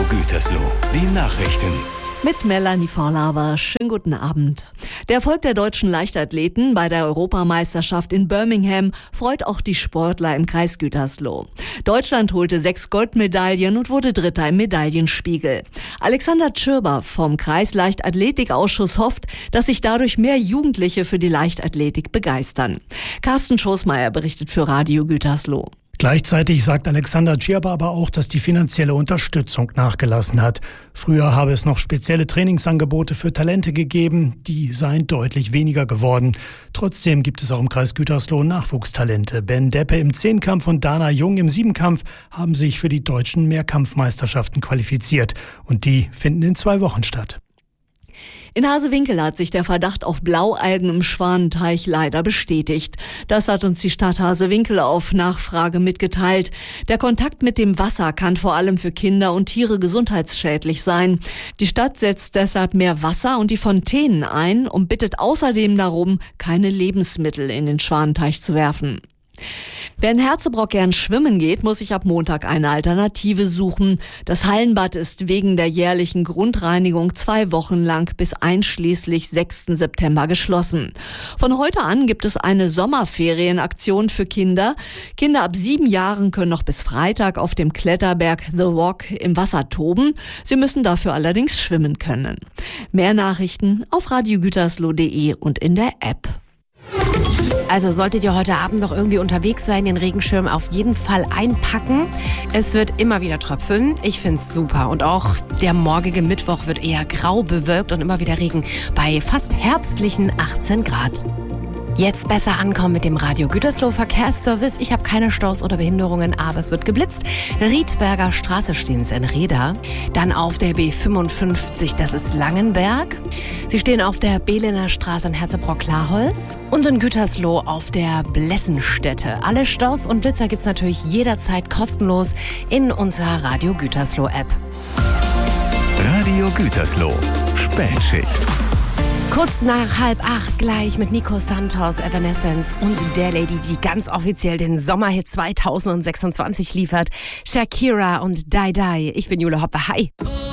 Gütersloh, die Nachrichten. Mit Melanie Vorlaber. Schönen guten Abend. Der Erfolg der deutschen Leichtathleten bei der Europameisterschaft in Birmingham freut auch die Sportler im Kreis Gütersloh. Deutschland holte 6 Goldmedaillen und wurde Dritter im Medaillenspiegel. Alexander Tschirber vom Kreisleichtathletikausschuss hofft, dass sich dadurch mehr Jugendliche für die Leichtathletik begeistern. Carsten Schoßmeier berichtet für Radio Gütersloh. Gleichzeitig sagt Alexander Tschirber aber auch, dass die finanzielle Unterstützung nachgelassen hat. Früher habe es noch spezielle Trainingsangebote für Talente gegeben, die seien deutlich weniger geworden. Trotzdem gibt es auch im Kreis Gütersloh Nachwuchstalente. Ben Deppe im Zehnkampf und Dana Jung im Siebenkampf haben sich für die deutschen Mehrkampfmeisterschaften qualifiziert. Und die finden in 2 Wochen statt. In Hasewinkel hat sich der Verdacht auf Blaualgen im Schwanenteich leider bestätigt. Das hat uns die Stadt Hasewinkel auf Nachfrage mitgeteilt. Der Kontakt mit dem Wasser kann vor allem für Kinder und Tiere gesundheitsschädlich sein. Die Stadt setzt deshalb mehr Wasser und die Fontänen ein und bittet außerdem darum, keine Lebensmittel in den Schwanenteich zu werfen. Wer in Herzebrock gern schwimmen geht, muss sich ab Montag eine Alternative suchen. Das Hallenbad ist wegen der jährlichen Grundreinigung 2 Wochen lang bis einschließlich 6. September geschlossen. Von heute an gibt es eine Sommerferienaktion für Kinder. Kinder ab 7 Jahren können noch bis Freitag auf dem Kletterberg The Rock im Wasser toben. Sie müssen dafür allerdings schwimmen können. Mehr Nachrichten auf radiogütersloh.de und in der App. Also solltet ihr heute Abend noch irgendwie unterwegs sein, den Regenschirm auf jeden Fall einpacken. Es wird immer wieder tröpfeln. Ich find's super. Und auch der morgige Mittwoch wird eher grau bewölkt und immer wieder Regen bei fast herbstlichen 18 Grad. Jetzt besser ankommen mit dem Radio Gütersloh Verkehrsservice. Ich habe keine Staus oder Behinderungen, aber es wird geblitzt. Riedberger Straße stehen Sie in Reda. Dann auf der B55, das ist Langenberg. Sie stehen auf der Behlener Straße in Herzebrock-Klarholz. Und in Gütersloh auf der Blessenstätte. Alle Staus und Blitzer gibt's natürlich jederzeit kostenlos in unserer Radio Gütersloh App. Radio Gütersloh, Spätschicht. Kurz nach 7:30 gleich mit Nico Santos, Evanescence und der Lady, die ganz offiziell den Sommerhit 2026 liefert. Shakira und Die Die. Ich bin Jule Hoppe. Hi.